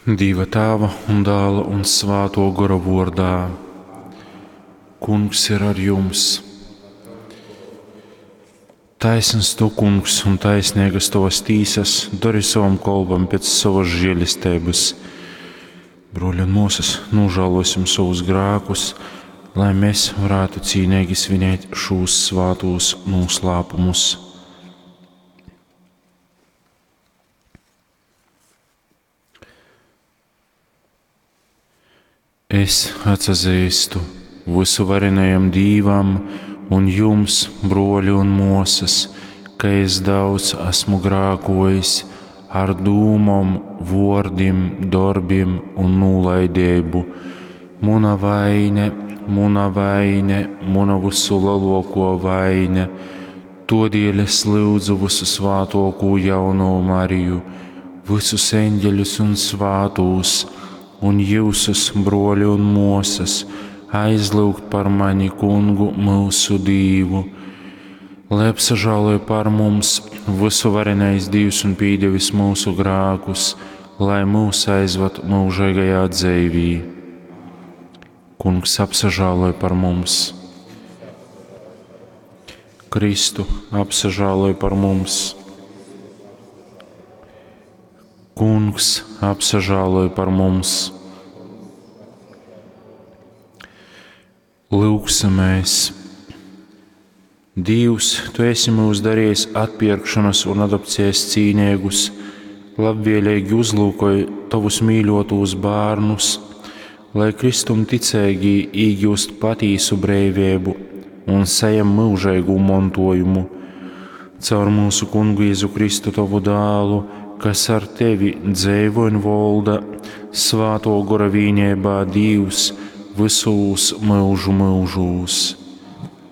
Dieva Tēva un Dēla un Svēto Gara vārdā. Kungs ir ar jums. Taisns tu, Kungs, un taisnīgas tavas tīsas, dari savam kalpam pēc savas žēlistības. Broļi un mūsas, nožēlosim savus grēkus, lai mēs varētu cīnīgi svinēt šos svētos noslēpumus. Es atzīstu visuvarenajam Dievam un jums, broļi un mūsas, ka es daudz esmu grēkojis ar dūmām, vārdiem, darbiem un nolaidību. Mana vaine, mana visu lielāko vaine. Todēļ es lūdzu visu svētāko jauno Mariju, visus eņģeļus un svētos, un jūsus, broļi un mūsas, aizlūgt par mani Kungu mūsu Dievu. Lai apsažāloja par mums visuvarenais Dievs un pīdevis mūsu grēkus, lai mūs aizved mūžīgajā dzīvī. Kungs apsažāloja par mums. Kristu apsažāloja par mums. Kungs apsažāloja par mums. Lūgsimies. Dievs, Tu esi mūs darījis atpirkšanas un adopcijas cīnīgus, labvēlīgi uzlūkoji Tavus mīļotos bērnus, lai Kristum ticīgi iegūst patīsu brīvību un saņem mūžīgu mantojumu. Caur mūsu Kungu Jēzu Kristu, Tavu dēlu, kas ar Tevi dzīvo un valda, Svēto Gara vienībā Dievs visos mūžu mūžos.